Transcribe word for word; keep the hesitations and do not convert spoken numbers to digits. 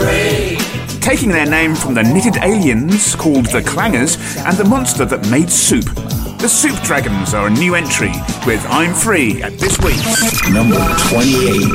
free. Taking their name from the knitted aliens called the Clangers and the monster that made soup. The Soup Dragons are a new entry with I'm Free at this week's number twenty-eight.